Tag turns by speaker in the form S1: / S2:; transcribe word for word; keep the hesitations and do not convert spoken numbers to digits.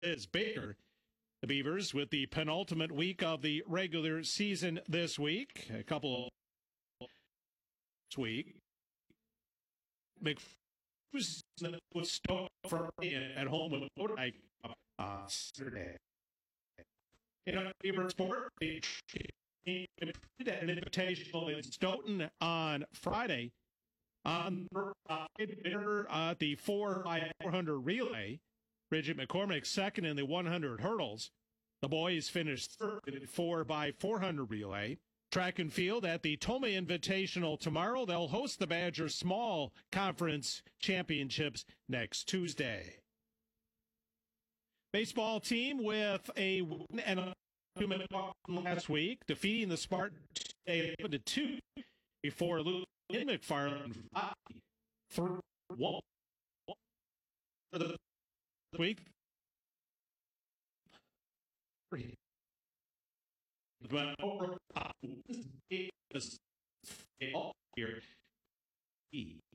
S1: is Baker. The Beavers with the penultimate week of the regular season this week. A couple of this week. McPherson was stoked for at home with Motorbike uh, Saturday. In a Beaver sport, they an invitational in Stoughton on Friday. On uh, the four by four hundred relay, Bridget McCormick second in the one hundred hurdles. The boys finished third in four by four hundred relay. Track and field at the Toma Invitational tomorrow. They'll host the Badger Small Conference Championships next Tuesday. Baseball team with a win and a two-minute walk last week, defeating the Spartans eleven to two before losing in McFarland three one for the week. But over here.